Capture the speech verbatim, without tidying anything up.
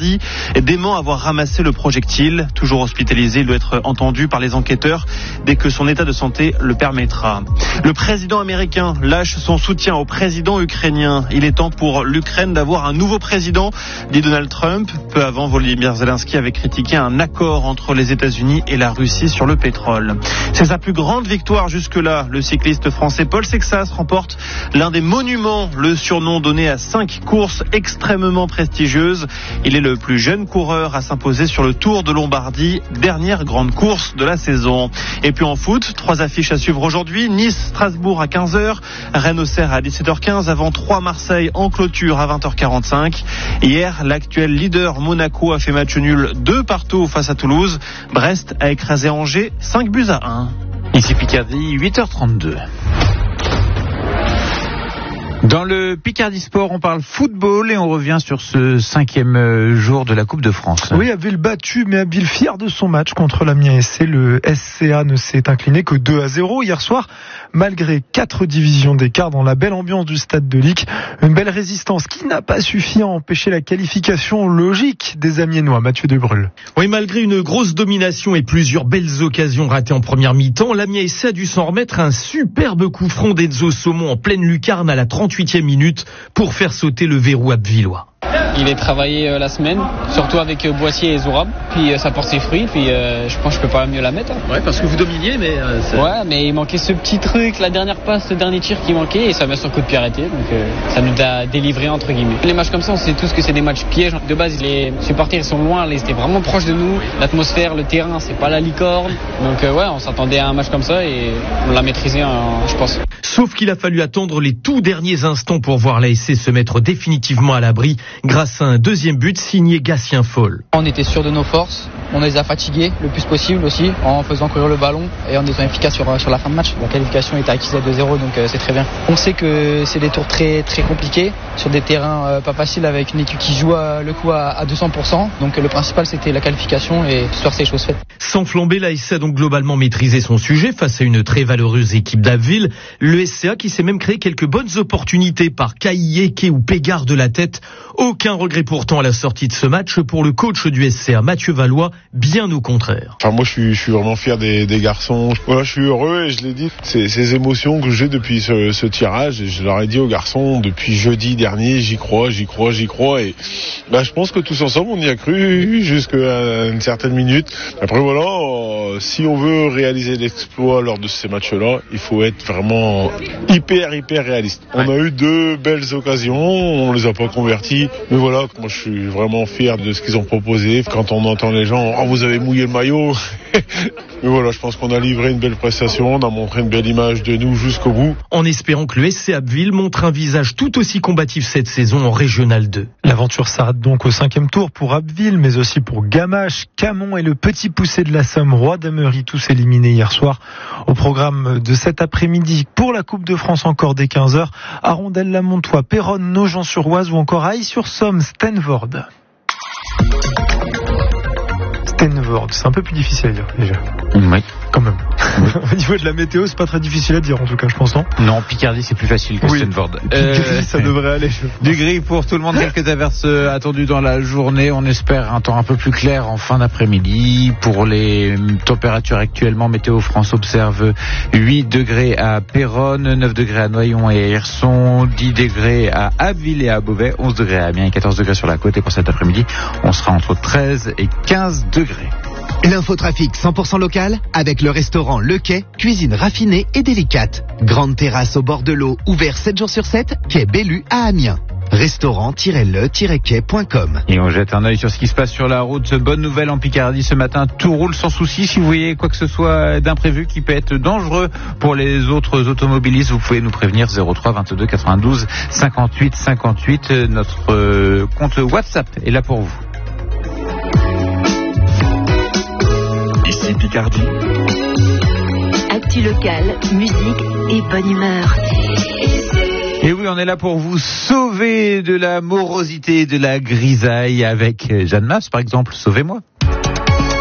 Lombardie dément avoir ramassé le projectile. Toujours hospitalisé, il doit être entendu par les enquêteurs dès que son état de santé le permettra. Le président américain lâche son soutien au président ukrainien. Il est temps pour l'Ukraine d'avoir un nouveau président, dit Donald Trump. Peu avant, Volodymyr Zelensky avait critiqué un accord entre les États-Unis et la Russie sur le pétrole. C'est sa plus grande victoire jusque-là. Le cycliste français Paul Sexas remporte l'un des monuments, le surnom donné à cinq courses extrêmement prestigieuses. Il est le plus jeune coureur à s'imposer sur le Tour de Lombardie, dernière grande course de la saison. Et puis en foot, trois affiches à suivre aujourd'hui. Nice, Strasbourg à quinze heures, Rennes-Auxerre à dix-sept heures quinze, avant trois Marseille en clôture à vingt heures quarante-cinq. Hier, l'actuel leader Monaco a fait match nul deux partout face à Toulouse. Brest a écrasé Angers cinq buts à un. Ici Picardie, huit heures trente-deux. Dans le Picardie Sport, on parle football et on revient sur ce cinquième jour de la Coupe de France. Oui, Abbeville battu, mais Abbeville fier de son match contre l'Amiens S C. Le S C A ne s'est incliné que deux à zéro hier soir, malgré quatre divisions d'écart dans la belle ambiance du stade de Lic. Une belle résistance qui n'a pas suffi à empêcher la qualification logique des Amiénois. Mathieu Debrul. Oui, malgré une grosse domination et plusieurs belles occasions ratées en première mi-temps, l'Amiens S C a dû s'en remettre un superbe coup franc d'Enzo Saumon en pleine lucarne à la trente-huitième minute pour faire sauter le verrou abvillois. Il est travaillé euh, la semaine, surtout avec euh, Boissier et Zourab, puis euh, ça porte ses fruits, puis euh, je pense que je peux pas mieux la mettre. Hein. Ouais, parce que vous dominiez, mais... Euh, ouais, mais il manquait ce petit truc, la dernière passe, le dernier tir qui manquait, et ça m'a sur coup de pied arrêté, donc euh, ça nous a délivré entre guillemets. Les matchs comme ça, on sait tous que c'est des matchs pièges. De base, les supporters ils sont loin, ils étaient vraiment proches de nous, l'atmosphère, le terrain, c'est pas la licorne, donc euh, ouais, on s'attendait à un match comme ça, et on l'a maîtrisé, hein, je pense. Sauf qu'il a fallu attendre les tout derniers instants pour voir l'A S C se mettre définitivement à l'abri grâce à un deuxième but signé Gatien Foll. On était sûr de nos forces, on les a fatigués le plus possible aussi en faisant courir le ballon et en étant efficace sur, sur la fin de match. La qualification était acquise à deux zéro, donc euh, c'est très bien. On sait que c'est des tours très très compliqués sur des terrains euh, pas faciles avec une équipe qui joue à, le coup à, à deux cents pour cent. Donc euh, le principal c'était la qualification et ce soir c'est chose faite. Sans flamber, l'A S C a donc globalement maîtrisé son sujet face à une très valeureuse équipe d'Abbeville. Le S C A qui s'est même créé quelques bonnes opportunités par Kaïeke ou Pégard de la tête. Aucun regret pourtant à la sortie de ce match pour le coach du S C A, Mathieu Valois, bien au contraire. Enfin moi je suis, je suis vraiment fier des, des garçons. Voilà, je suis heureux et je l'ai dit, c'est ces émotions que j'ai depuis ce, ce tirage. Et je leur ai dit aux garçons depuis jeudi dernier, j'y crois, j'y crois, j'y crois. Et bah, je pense que tous ensemble on y a cru jusqu'à une certaine minute. Après voilà, euh, si on veut réaliser l'exploit lors de ces matchs-là, il faut être vraiment hyper hyper réaliste. On a eu deux belles occasions, on les a pas converties, mais voilà, moi je suis vraiment fier de ce qu'ils ont proposé. Quand on entend les gens, oh vous avez mouillé le maillot, mais voilà, je pense qu'on a livré une belle prestation, on a montré une belle image de nous jusqu'au bout. En espérant que le S C Abbeville montre un visage tout aussi combatif cette saison en Régional deux. L'aventure s'arrête donc au cinquième tour pour Abbeville, mais aussi pour Gamache, Camon et le Petit Poucet de la Somme, Roi d'Amery, tous éliminés hier soir. Au programme de cet après-midi pour la Coupe de France encore dès quinze heures, Arondel-la-Montois, Péronne, Nogent-sur-Oise ou encore Ailly-sur-Somme, Stenvord. Stenvord, c'est un peu plus difficile à dire déjà. Oui. Quand même. Oui. Au niveau de la météo, c'est pas très difficile à dire en tout cas, je pense, non ? Non, Picardie c'est plus facile que oui. Stenvord. Euh, ça devrait aller. Du gris pour tout le monde, quelques averses attendues dans la journée. On espère un temps un peu plus clair en fin d'après-midi. Pour les températures actuellement, Météo France observe huit degrés à Péronne, neuf degrés à Noyon et à Hirson, dix degrés à Abbeville et à Beauvais, onze degrés à Amiens et quatorze degrés sur la côte. Et pour cet après-midi, on sera entre treize et quinze degrés. L'infotrafic cent pour cent local avec le restaurant Le Quai, cuisine raffinée et délicate. Grande terrasse au bord de l'eau, ouvert sept jours sur sept, quai Bellu à Amiens. restaurant tiret le tiret quai point com. Et on jette un œil sur ce qui se passe sur la route. Bonne nouvelle en Picardie ce matin, tout roule sans souci. Si vous voyez quoi que ce soit d'imprévu qui peut être dangereux pour les autres automobilistes, vous pouvez nous prévenir zéro trois vingt-deux quatre-vingt-douze cinquante-huit cinquante-huit. Notre euh, compte WhatsApp est là pour vous. Ici Picardie. Actu locale, musique et bonne humeur. Et oui, on est là pour vous sauver de la morosité, de la grisaille avec Jeanne Masse, par exemple. Sauvez-moi.